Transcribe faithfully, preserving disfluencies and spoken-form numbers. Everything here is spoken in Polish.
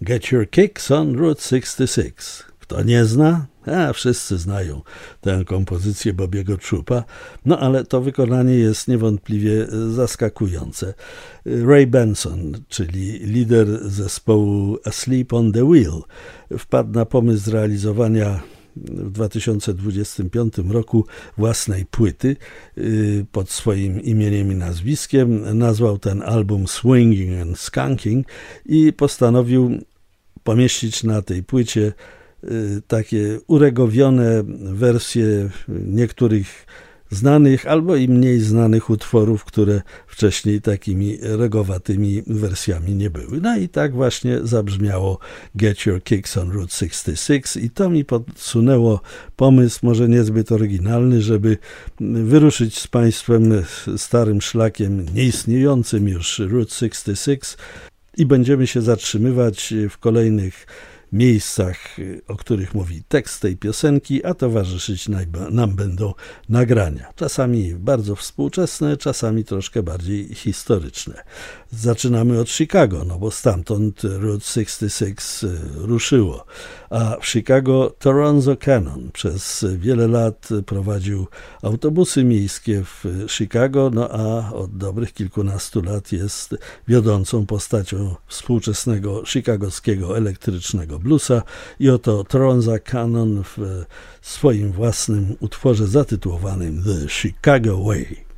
Get Your Kicks on Route sześćdziesiąt sześć. Kto nie zna? A, wszyscy znają tę kompozycję Bobiego Troupa, no ale to wykonanie jest niewątpliwie zaskakujące. Ray Benson, czyli lider zespołu Asleep on the Wheel, wpadł na pomysł zrealizowania w dwa tysiące dwudziestym piątym roku własnej płyty pod swoim imieniem i nazwiskiem. Nazwał ten album Swinging and Skunking i postanowił pomieścić na tej płycie takie uregowione wersje niektórych znanych albo i mniej znanych utworów, które wcześniej takimi regowatymi wersjami nie były. No i tak właśnie zabrzmiało Get Your Kicks on Route sześćdziesiąt sześć i to mi podsunęło pomysł, może niezbyt oryginalny, żeby wyruszyć z Państwem starym szlakiem, nieistniejącym już Route sześćdziesiąt sześć i będziemy się zatrzymywać w kolejnych miejscach, o których mówi tekst tej piosenki, a towarzyszyć nam będą nagrania. Czasami bardzo współczesne, czasami troszkę bardziej historyczne. Zaczynamy od Chicago, no bo stamtąd Route sześćdziesiąt sześć ruszyło. A w Chicago Toronzo Cannon przez wiele lat prowadził autobusy miejskie w Chicago, no a od dobrych kilkunastu lat jest wiodącą postacią współczesnego chicagowskiego elektrycznego bluesa i oto Toronzo Cannon w swoim własnym utworze zatytułowanym The Chicago Way.